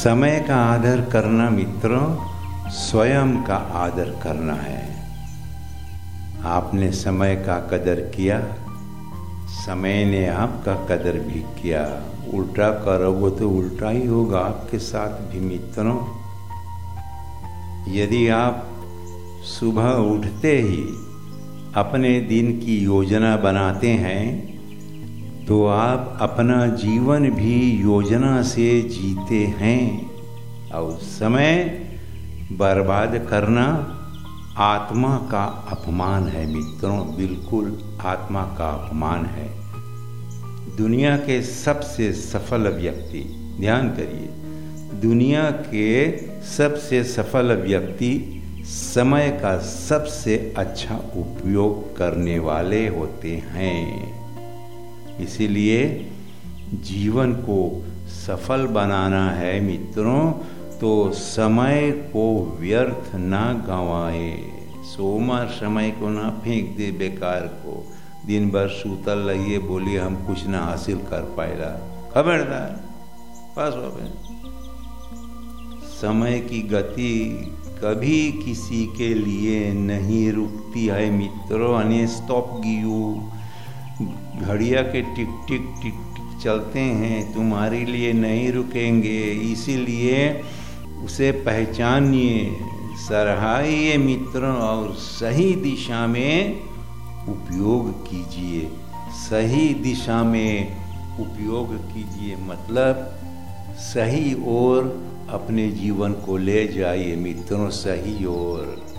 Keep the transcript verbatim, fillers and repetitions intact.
समय का आदर करना मित्रों स्वयं का आदर करना है। आपने समय का कदर किया, समय ने आपका कदर भी किया। उल्टा करोगे तो उल्टा ही होगा आपके साथ भी मित्रों। यदि आप सुबह उठते ही अपने दिन की योजना बनाते हैं तो आप अपना जीवन भी योजना से जीते हैं। और समय बर्बाद करना आत्मा का अपमान है मित्रों, बिल्कुल आत्मा का अपमान है। दुनिया के सबसे सफल व्यक्ति, ध्यान करिए, दुनिया के सबसे सफल व्यक्ति समय का सबसे अच्छा उपयोग करने वाले होते हैं। इसीलिए जीवन को सफल बनाना है मित्रों तो समय को व्यर्थ ना गंवाए। सोमवार समय को ना फेंक दे बेकार को। दिन भर सूतल रहिए, बोलिए हम कुछ ना हासिल कर पाएगा, खबरदार पास हो गए। समय की गति कभी किसी के लिए नहीं रुकती है मित्रों। अने स्टॉप गियू घड़िया के टिक टिक टिक टिक चलते हैं, तुम्हारे लिए नहीं रुकेंगे। इसीलिए उसे पहचानिए, सराहिए मित्रों और सही दिशा में उपयोग कीजिए। सही दिशा में उपयोग कीजिए मतलब सही ओर अपने जीवन को ले जाइए मित्रों, सही ओर।